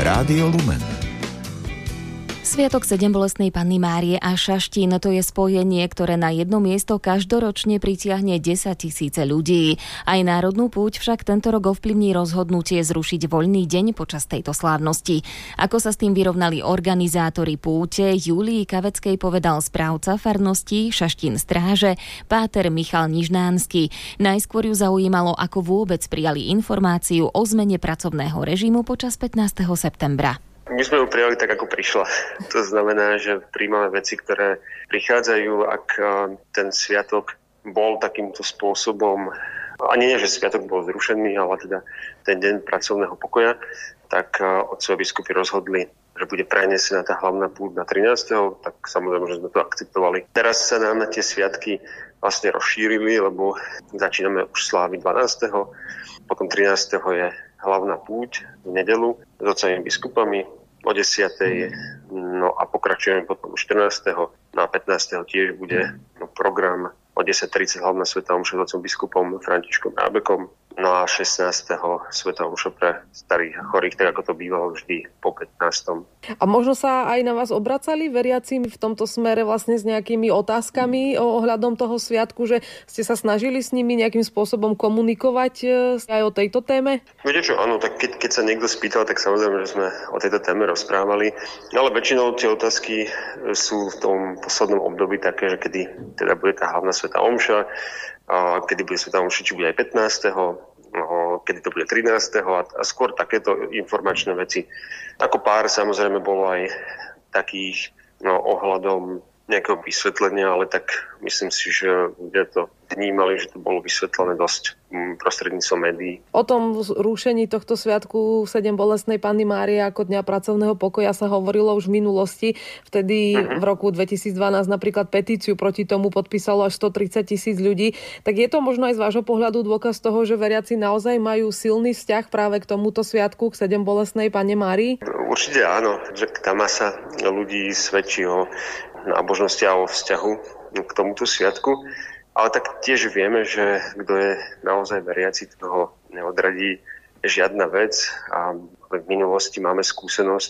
Rádio Lumen. Sviatok Sedembolestnej Panny Márie a Šaštín, to je spojenie, ktoré na jedno miesto každoročne pritiahne 10 000 ľudí. Aj národnú púť však tento rok ovplyvní rozhodnutie zrušiť voľný deň počas tejto slávnosti. Ako sa s tým vyrovnali organizátori púte, Júlii Kaveckej povedal správca farnosti Šaštín Stráže, páter Michal Nižnánsky. Najskôr ju zaujímalo, ako vôbec prijali informáciu o zmene pracovného režimu počas 15. septembra. My sme ju prijali tak, ako prišla. To znamená, že prijímame veci, ktoré prichádzajú, ak ten sviatok bol takýmto spôsobom, ani nie, že sviatok bol zrušený, ale teda ten deň pracovného pokoja, tak otcovia biskupy rozhodli, že bude prenesená tá hlavná púť na 13. Tak samozrejme, že sme to akceptovali. Teraz sa nám na tie sviatky vlastne rozšírili, lebo začíname už sláviť 12. Potom 13. je hlavná púť v nedeľu s otcovými biskupami o 10. No a pokračujeme potom 14. No a 15. tiež bude program o 10:30 hlavná svätá omša s otcom biskupom Františkom Nábekom. No a 16. svätá omša pre starých a chorých, tak ako to bývalo vždy po 15. A možno sa aj na vás obracali veriaci v tomto smere vlastne s nejakými otázkami ohľadom toho sviatku, že ste sa snažili s nimi nejakým spôsobom komunikovať aj o tejto téme? Viete čo, áno, tak keď sa niekto spýtal, tak samozrejme, že sme o tejto téme rozprávali. Ale väčšinou tie otázky sú v tom poslednom období také, že kedy teda bude tá hlavná svätá omša, kedy bude svätá omša, či bude aj 15., kedy to bude 13. a skôr takéto informačné veci. Ako pár samozrejme bolo aj takých ohľadom nejakého vysvetlenia, ale tak myslím si, že ľudia to vnímali, že to bolo vysvetlené dosť prostredníctvom médií. O tom zrušení tohto sviatku Sedembolestnej Panny Márie ako dňa pracovného pokoja sa hovorilo už v minulosti. Vtedy v roku 2012 napríklad petíciu proti tomu podpísalo až 130 000 ľudí. Tak je to možno aj z vášho pohľadu dôkaz toho, že veriaci naozaj majú silný vzťah práve k tomuto sviatku, k Sedembolestnej Panne Márii? Určite áno, že tá masa ľudí svedčí o nábožnosti a o vzťahu k tomuto sviatku. Ale tak tiež vieme, že kto je naozaj veriaci, toho neodradí žiadna vec. A v minulosti máme skúsenosť,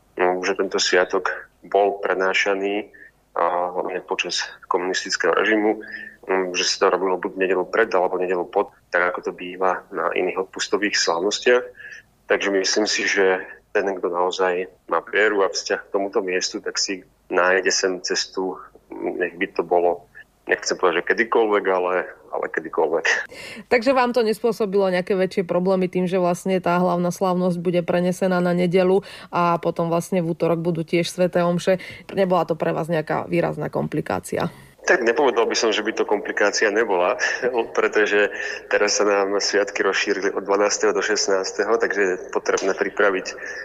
že tento sviatok bol prenášaný hlavne počas komunistického režimu, že sa to robilo buď nedeľu pred alebo nedeľu pod, tak ako to býva na iných odpustových slávnostiach. Takže myslím si, že ten, kto naozaj má vieru a vzťah k tomuto miestu, tak si nájde sem cestu, nech by to bolo, nechcem povedať, že kedykoľvek, ale kedykoľvek. Takže vám to nespôsobilo nejaké väčšie problémy tým, že vlastne tá hlavná slávnosť bude prenesená na nedeľu a potom vlastne v útorok budú tiež sväté omše. Nebola to pre vás nejaká výrazná komplikácia? Tak nepovedal by som, že by to komplikácia nebola, pretože teraz sa nám sviatky rozšírili od 12. do 16., takže je potrebné pripraviť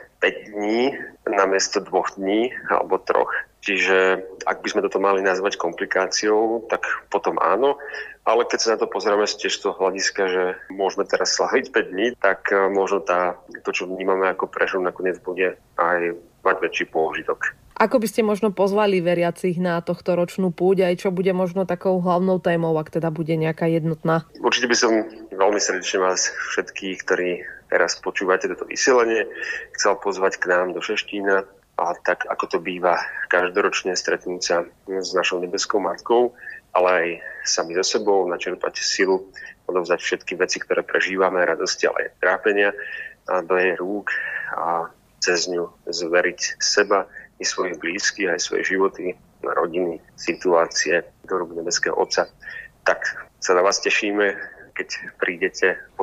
5 dní namiesto 2 dní alebo 3. Čiže ak by sme toto mali nazvať komplikáciou, tak potom áno. Ale keď sa na to pozrieme tiež z toho hľadiska, že môžeme teraz slaviť 5 dní, tak možno to, čo vnímame ako prežov, nakoniec bude aj mať väčší pôžitok. Ako by ste možno pozvali veriacich na tohto ročnú púť, aj čo bude možno takou hlavnou témou, ak teda bude nejaká jednotná? Určite by som veľmi srdečne vás všetkých, ktorí teraz počúvate toto vysielanie, chcel pozvať k nám do Šaštína a tak, ako to býva každoročne, stretnúť sa s našou nebeskou matkou, ale aj sami so sebou, načerpať silu, odovzdať všetky veci, ktoré prežívame, radosti, ale aj trápenia do jej rúk a cez ňu zveriť seba i svojich blízkych, aj svoje životy, rodiny, situácie do rúk nebeského Otca. Tak sa na vás tešíme, keď prídete